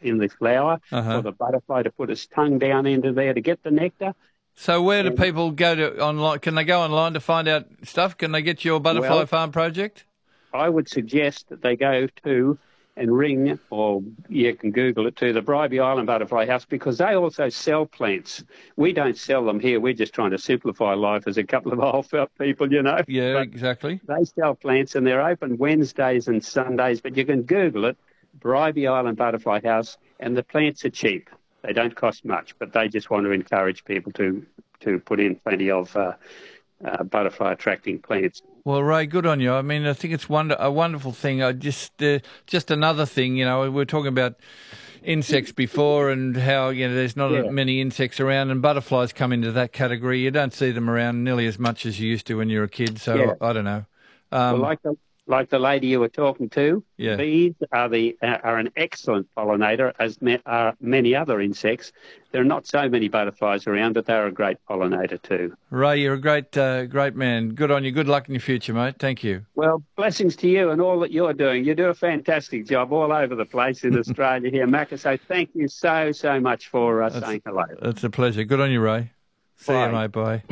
in the flower for the butterfly to put its tongue down into there to get the nectar. So where do people go to online? Can they go online to find out stuff? Can they get your butterfly farm project? I would suggest that they go to and ring, or you can Google it too, the Bribie Island Butterfly House, because they also sell plants. We don't sell them here. We're just trying to simplify life as a couple of old felt people, you know. Yeah, but exactly. They sell plants and they're open Wednesdays and Sundays, but you can Google it, Bribie Island Butterfly House, and the plants are cheap. They don't cost much, but they just want to encourage people to put in plenty of butterfly attracting plants. Well, Ray, good on you. I mean, I think it's a wonderful thing. I just another thing, you know, we were talking about insects before and how, you know, there's not many insects around, and butterflies come into that category. You don't see them around nearly as much as you used to when you were a kid, so I don't know. Well, like the lady you were talking to, bees are an excellent pollinator, as are many other insects. There are not so many butterflies around, but they're a great pollinator too. Ray, you're a great man. Good on you. Good luck in your future, mate. Thank you. Well, blessings to you and all that you're doing. You do a fantastic job all over the place in Australia here, Macca. So thank you so much for saying hello. It's a pleasure. Good on you, Ray. See you, mate. Bye.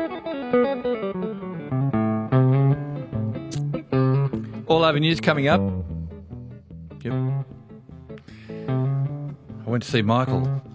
All Over News coming up. Yep. I went to see Michael